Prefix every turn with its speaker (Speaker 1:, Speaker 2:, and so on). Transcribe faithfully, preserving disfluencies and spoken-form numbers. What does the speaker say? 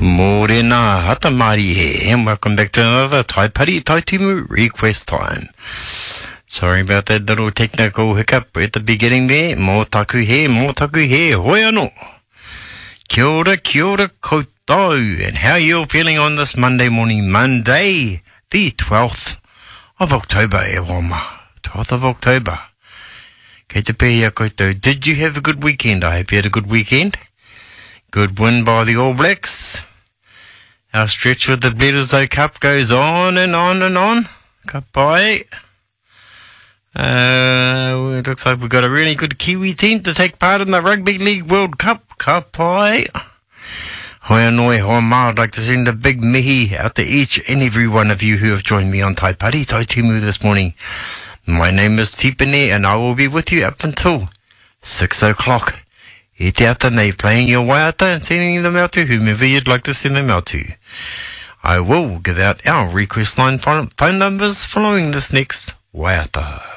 Speaker 1: Morena Hatamari here, and welcome back to another Tai Pari Tai Timu request time. Sorry about that little technical hiccup at the beginning there. Mō taku he, mō taku he, hoi anō. Kia ora, kia ora koutou. And how are you feeling on this Monday morning? Monday, the twelfth of October, e wama. twelfth of October. Kei te pēhia koutou. Did you have a good weekend? I hope you had a good weekend. Good win by the All Blacks. Our stretch with the Bledisloe Cup goes on and on and on. Ka pai. Uh, it looks like we've got a really good Kiwi team to take part in the Rugby League World Cup. Ka pai. Hoi anō, hoi mā. I'd like to send a big mihi out to each and every one of you who have joined me on Tai Pari Tai Timu this morning. My name is Tipene and I will be with you up until six o'clock. E te ata nei, playing your waiata and sending them out to whomever you'd like to send them out to. I will give out our request line phone numbers following this next waiata.